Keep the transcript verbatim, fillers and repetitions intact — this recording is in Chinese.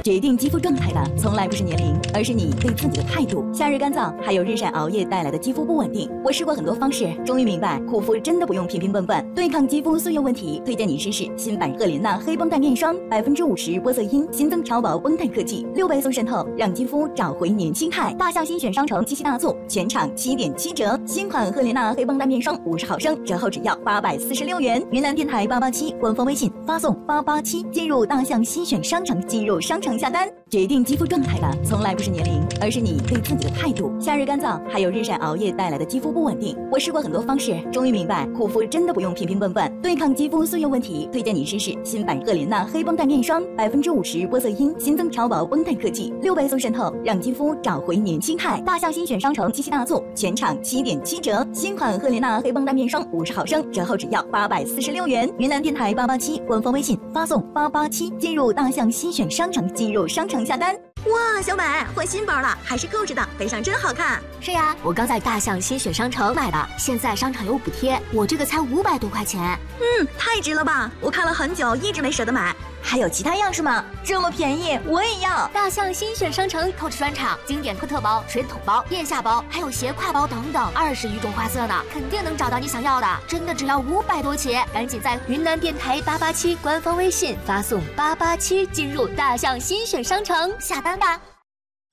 决定肌肤状态的从来不是年龄，而是你对自己的态度。夏日干燥，还有日晒熬夜带来的肌肤不稳定。我试过很多方式，终于明白护肤真的不用瓶瓶罐罐。对抗肌肤素油问题，推荐你试试新版赫莲娜黑绷带面霜，百分之五十玻色因，新增超薄绷带科技，六倍速渗透，让肌肤找回年轻态。大象新选商城七夕大促，全场七点七折，新款赫莲娜黑绷带面霜五十毫升，折后只要八百四十六元。云南电台八八七官方微信发送八八七，进入大象新选商城，进入商城下单。决定肌肤状态的从来不是年龄，而是你对自己的态度。夏日干燥，还有日晒熬夜带来的肌肤不稳定。我试过很多方式，终于明白护肤真的不用瓶瓶罐罐。对抗肌肤素油问题，推荐你试试新版赫莲娜黑绷带面霜，百分之五十玻色因，新增超薄绷带科技，六倍速渗透，让肌肤找回年轻态。大象新选商城七夕大促，全场七点七折，新款赫莲娜黑绷带面霜五十毫升，折后只要八百四十六元。云南电台八八七官方微信发送八八七，进入大象新选商城，进入商城下单。 哇，小美换新包了，还是购置的，背上真好看。 是呀，我刚在大象新选商城买的，现在商场有补贴，我这个才五百多块钱。 嗯，太值了吧！我看了很久，一直没舍得买。 还有其他样式吗？这么便宜，我也要！ 大象新选商城购置专场，经典托特包、水桶包、腋下包，还有斜挎包等等，二十余种花色呢，肯定能找到你想要的。真的只要五百多起，赶紧在云南电台八八七官方微信发送八八七，进入大象新选商城下单吧。